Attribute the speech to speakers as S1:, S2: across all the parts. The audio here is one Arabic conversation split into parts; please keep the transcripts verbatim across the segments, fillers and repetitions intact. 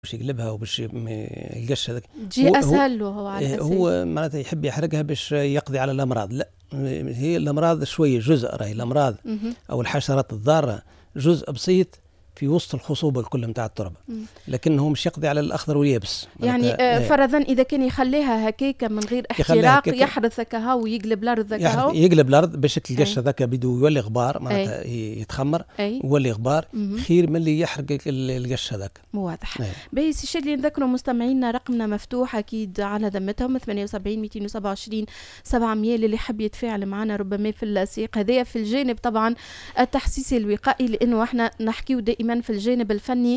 S1: باش يقلبها وباش يلقاش هذاك
S2: تجي اسهل له هو على الاساس.
S1: هو معناتها يحب يحرقها باش يقضي على الامراض. لا، هي الامراض شويه جزء، راهي الامراض او الحشرات الضاره جزء بسيط في وسط الخصوبه الكل نتاع التربه، لكنه مش يقضي على الاخضر واليابس.
S2: يعني آه فرضا اذا كان يخليها هكاك من غير احتراق يحرث هكا ويقلب الارض هكا،
S1: يقلب الارض باش تلقاش هذاك بدو يولي غبار، معناتها يتخمر ويولي غبار خير من اللي يحرق القش هذاك.
S2: واضح. باهي سي شادلي نذكروا مستمعينا رقمنا مفتوح اكيد على ذمتهم ثمانية وسبعين مئتين وسبعة وعشرين سبعمية اللي يحب يتفاعل معنا ربما في السياق هذايا في الجانب طبعا التحسيسي الوقائي، لانه احنا نحكيو دائما في الجانب الفني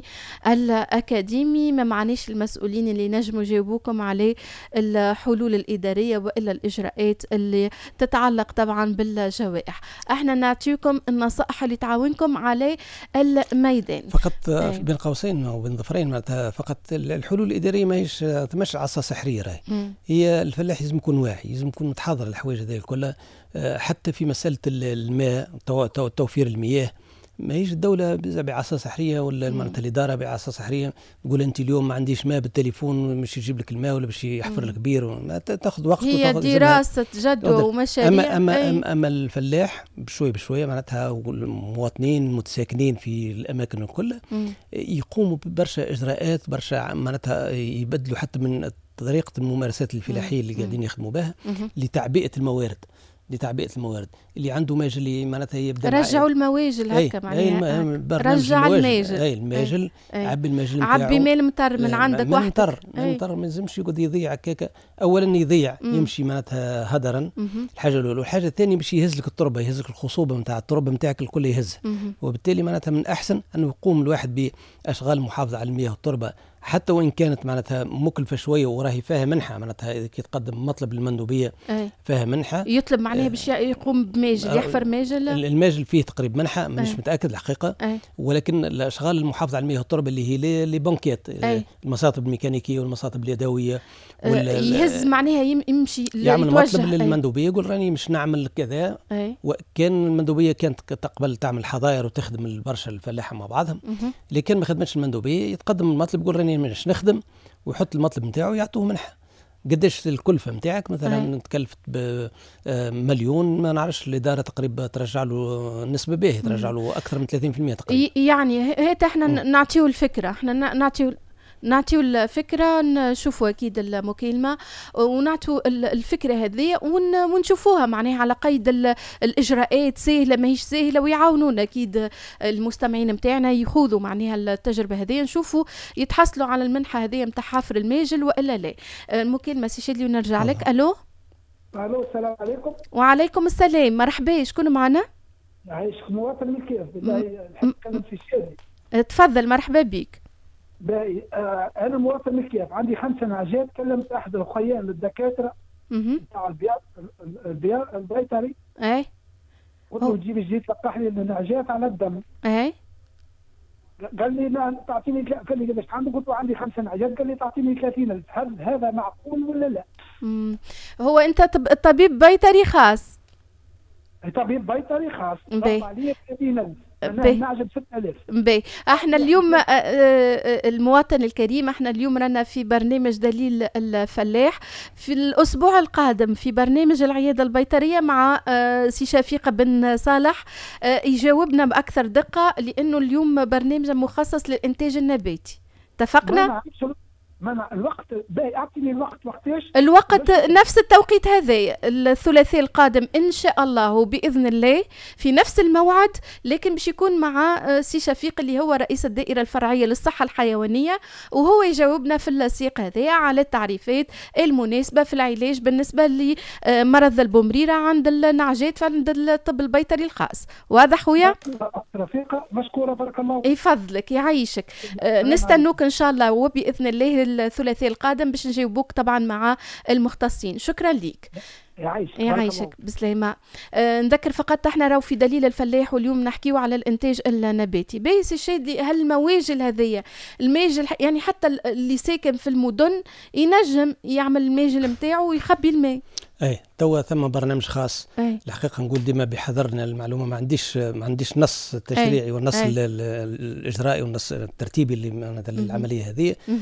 S2: الأكاديمي، ما معناش المسؤولين اللي نجموا يجاوبوكم على الحلول الإدارية وإلا الإجراءات اللي تتعلق طبعا بالجوائح. احنا نعطيكم النصائح اللي تعاونكم على الميدان
S1: فقط. أي. بين قوسين وبين ظفرين معناتها فقط الحلول الإدارية ماهيش تمشي عصا سحرية، راهي هي الفلاح لازم يكون واعي، لازم يكون متحضر الحوايج هذه كلها، حتى في مسألة الماء توفير المياه. ما هيش الدولة بعصا سحرية ولا معناتها الإدارة بعصا سحرية تقول أنت اليوم ما عنديش ماء بالتليفون مش يجيب لك الماء ولا باش يحفر لك بير، تاخذ وقت.
S2: هي دراسة جدوى ومشاريع.
S1: أما, أما, أما, أما الفلاح بشوي بشوية معناتها والمواطنين المتساكنين في الأماكن الكل يقوموا ببرشا إجراءات، برشا معناتها يبدلوا حتى من طريقة الممارسات الفلاحية اللي قاعدين يخدموا بها لتعبئة الموارد لتعبئة الموارد. اللي عنده ماجل اللي معناتها يبدا
S2: رجعوا المواجل هكا معناها رجع الماجل.
S1: اي الماجل عبي الماجل
S2: عبي ماء مطر من عندك
S1: وحدك. مطر مطر ما لازمش يقعد يضيع هكاك. اولا يضيع مم. يمشي معناتها هدرا. مم. الحاجه الاولى، والحاجه الثانيه باش يهز لك التربه، يهز لك الخصوبه نتاع التربه نتاعك الكل يهزها، وبالتالي معناتها من الاحسن انه يقوم الواحد باشغال المحافظه على المياه والتربه، حتى وان كانت معناتها مكلفه شويه وراهي فيها منحه، معناتها اذا يتقدم مطلب للمندوبيه فيها منحه
S2: يطلب معناها باش يقوم بماجل يحفر ماجل.
S1: الماجل فيه تقريبا منحه مش أي. متاكد الحقيقه أي. ولكن الاشغال المحافظه على المياه والتربه اللي هي لي بنكيات، المصاطب الميكانيكيه والمصاطب اليدويه
S2: يهز معناها يمشي
S1: يعمل مطلب للمندوبيه يقول راني مش نعمل كذا. وكان المندوبيه كانت تقبل تعمل حظاير وتخدم برشا الفلاحه مع بعضهم، لكن ما خدمتش المندوبيه يتقدم المطلب يقول راني مش نخدم ويحط المطلب نتاعو يعطوه منحه. قديش الكلفه نتاعك مثلا تكلفت بمليون، ما نعرفش الاداره تقريبا ترجع له نسبه باهيه، ترجع له اكثر من ثلاثين بالمئة تقريبا.
S2: يعني هات احنا نعطيو الفكره، احنا نعطيو نعطيو الفكرة، نشوفوا أكيد المكالمة ونعطوا الفكرة هذه ونشوفوها معناها على قيد الإجراءات سهلة ماهيش سهلة، ويعاونونا أكيد المستمعين متاعنا يخوضوا معناها التجربة هذه، نشوفوا يتحصلوا على المنحة هذه متاع حفر الماجل وإلا لا. المكالمة سي شادلي ونرجع أوه. لك. ألو
S3: ألو السلام عليكم.
S2: وعليكم السلام، مرحبا، شكون معنا؟
S3: عايشك مواطن من كيف بالله نحب نتكلم في شادلي.
S2: تفضل مرحبا بك.
S3: باهي آه انا مواطن من كيف، عندي خمسه نعجات، كلمت احد الاخوان للدكاتره نتاع البيار البيار البيطري.
S2: اي
S3: قلت له تجيب جديد تلقح لي النعجات على الدم.
S2: اي
S3: قال لي لا تعطيني، قال لي قداش عندك؟ قلت له عندي خمسه نعجات، قال لي تعطيني ثلاثين ألف. هل هذا معقول ولا لا؟
S2: امم هو انت طبيب بيطري خاص؟
S3: طبيب بيطري خاص ضرب عليه ثلاثين ألف. نعجب ستة آلاف.
S2: باهي احنا اليوم المواطن الكريم، احنا اليوم رانا في برنامج دليل الفلاح، في الاسبوع القادم في برنامج العياده البيطريه مع سي شفيق بن صالح يجاوبنا باكثر دقه، لانه اليوم برنامج مخصص للانتاج النباتي. اتفقنا؟
S3: ما الوقت باهي، اعطيني الوقت وقتاش؟
S2: الوقت نفس التوقيت هذا الثلاثاء القادم ان شاء الله وباذن الله في نفس الموعد، لكن باش يكون مع سي شفيق اللي هو رئيس الدائره الفرعيه للصحه الحيوانيه، وهو يجاوبنا في السياق هذا على التعريفات المناسبه في العلاج بالنسبه لمرض البومريره عند النعجات عند الطب البيطري الخاص. واضح خويا؟
S3: رفيقه مشكوره بارك الله
S2: يفضلك يعيشك. نستنوك ان شاء الله وباذن الله الثلاثاء القادم باش نجاوبوك طبعا مع المختصين. شكرا ليك.
S3: يعيشك
S2: يعيشك بسلامة. أه نذكر فقط احنا راو في دليل الفلاح، واليوم نحكيو على الانتاج النباتي. باهي سي الشادي، هل المواجل هذية الماجل يعني حتى اللي ساكن في المدن ينجم يعمل الماجل نتاعو ويخبي الماء؟
S1: اي توا ثم برنامج خاص.
S2: أي.
S1: الحقيقه نقول ديما بحذرنا المعلومه، ما عنديش ما عنديش نص تشريعي والنص
S2: أي.
S1: الاجرائي والنص الترتيبي اللي العمليه هذه.